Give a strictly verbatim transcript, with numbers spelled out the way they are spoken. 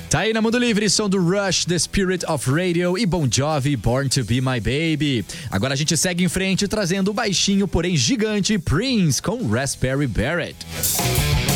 Tá aí na Mundo Livre, som do Rush, The Spirit of Radio e Bon Jovi, Born to Be My Baby. Agora a gente segue em frente trazendo o baixinho, porém gigante, Prince com Raspberry Beret.